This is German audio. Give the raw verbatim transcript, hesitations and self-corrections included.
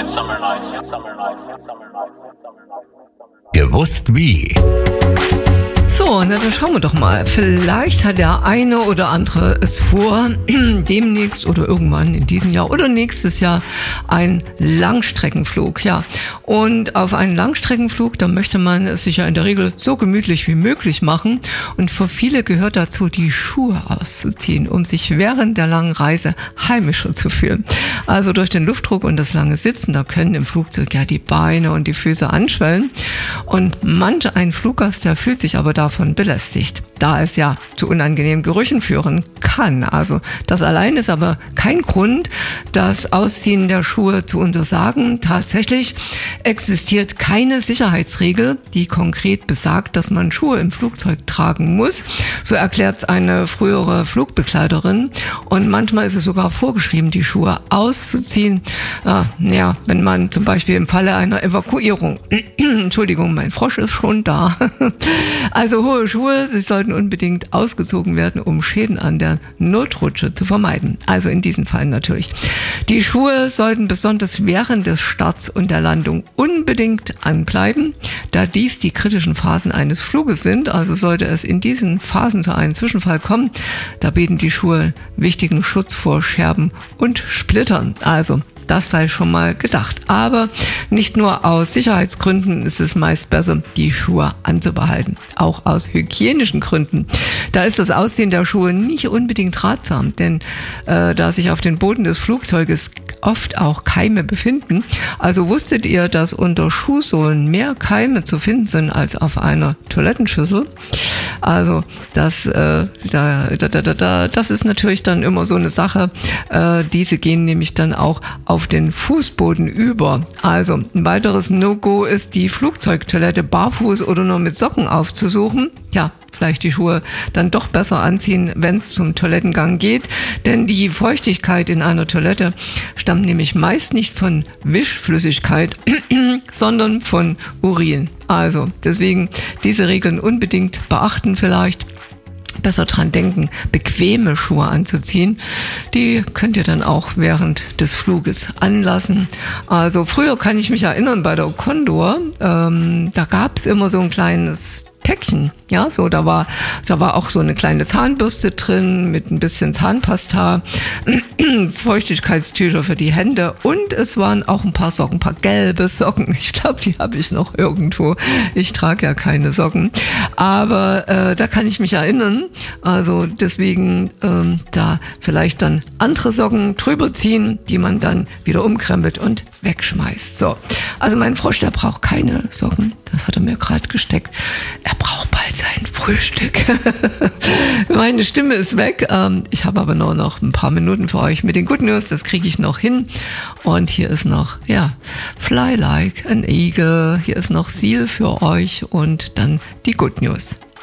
summer nights, summer nights, summer nights, summer nights. Gewusst wie. So, na, dann schauen wir doch mal. Vielleicht hat der eine oder andere es vor, demnächst oder irgendwann in diesem Jahr oder nächstes Jahr einen Langstreckenflug. Ja, und auf einen Langstreckenflug, da möchte man es sich ja in der Regel so gemütlich wie möglich machen. Und für viele gehört dazu, die Schuhe auszuziehen, um sich während der langen Reise heimischer zu fühlen. Also durch den Luftdruck und das lange Sitzen, da können im Flugzeug ja die Beine und die Füße anschwellen. Und manch ein Fluggast, der fühlt sich aber davon belästigt, da es ja zu unangenehmen Gerüchen führen kann. Also das allein ist aber kein Grund, das Ausziehen der Schuhe zu untersagen. Tatsächlich existiert keine Sicherheitsregel, die konkret besagt, dass man Schuhe im Flugzeug tragen muss. So erklärt eine frühere Flugbegleiterin. Und manchmal ist es sogar vorgeschrieben, die Schuhe auszuziehen. Ah, ja, wenn man zum Beispiel im Falle einer Evakuierung, Entschuldigung, mein Frosch ist schon da. Also hohe Schuhe, sie sollten unbedingt ausgezogen werden, um Schäden an der Notrutsche zu vermeiden. Also in diesem Fall natürlich. Die Schuhe sollten besonders während des Starts und der Landung unbedingt anbleiben, da dies die kritischen Phasen eines Fluges sind. Also sollte es in diesen Phasen zu einem Zwischenfall kommen, da bieten die Schuhe wichtigen Schutz vor Scherben und Splittern. Also das sei schon mal gedacht. Aber nicht nur aus Sicherheitsgründen ist es meist besser, die Schuhe anzubehalten. Auch aus hygienischen Gründen. Da ist das Ausziehen der Schuhe nicht unbedingt ratsam, denn äh, da sich auf dem Boden des Flugzeuges oft auch Keime befinden. Also wusstet ihr, dass unter Schuhsohlen mehr Keime zu finden sind als auf einer Toilettenschüssel? Also das, äh, da, da, da, da, das ist natürlich dann immer so eine Sache. Äh, diese gehen nämlich dann auch auf den Fußboden über. Also ein weiteres No-Go ist, die Flugzeugtoilette barfuß oder nur mit Socken aufzusuchen. Ja, vielleicht die Schuhe dann doch besser anziehen, wenn es zum Toilettengang geht. Denn die Feuchtigkeit in einer Toilette stammt nämlich meist nicht von Wischflüssigkeit, sondern von Urin. Also deswegen diese Regeln unbedingt beachten vielleicht. Besser dran denken, bequeme Schuhe anzuziehen. Die könnt ihr dann auch während des Fluges anlassen. Also früher kann ich mich erinnern bei der Condor, ähm, da gab es immer so ein kleines Päckchen, ja, so, da war, da war auch so eine kleine Zahnbürste drin mit ein bisschen Zahnpasta, Feuchtigkeitstücher für die Hände und es waren auch ein paar Socken, ein paar gelbe Socken. Ich glaube, die habe ich noch irgendwo. Ich trage ja keine Socken, aber äh, da kann ich mich erinnern. Also deswegen ähm, da vielleicht dann andere Socken drüber ziehen, die man dann wieder umkrempelt und wegschmeißt. So, also mein Frosch, der braucht keine Socken. Das hat er mir gerade gesteckt. Er braucht bald sein Frühstück. Meine Stimme ist weg. Ich habe aber nur noch ein paar Minuten für euch mit den Good News. Das kriege ich noch hin. Und hier ist noch, ja, Fly Like an Eagle. Hier ist noch Seal für euch und dann die Good News.